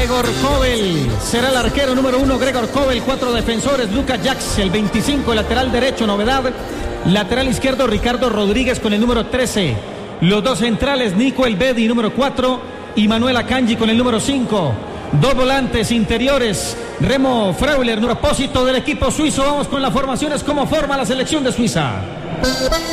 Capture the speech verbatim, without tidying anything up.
Gregor Kobel será el arquero número uno. Gregor Kobel, cuatro defensores. Lucas Jax, el veinticinco, el lateral derecho, novedad. Lateral izquierdo, Ricardo Rodríguez con el número trece. Los dos centrales, Nico Elvedi, número cuatro, y Manuel Akanji con el número cinco. Dos volantes interiores, Remo Freuler, propósito del equipo suizo. Vamos con las formaciones, cómo forma la selección de Suiza.